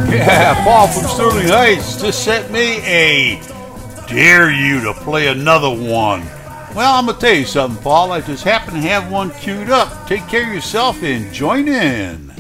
Yeah, Paul from Sterling Heights just sent me a dare you to play another one. Well, I'm going to tell you something, Paul. I just happen to have one queued up. Take care of yourself and join in.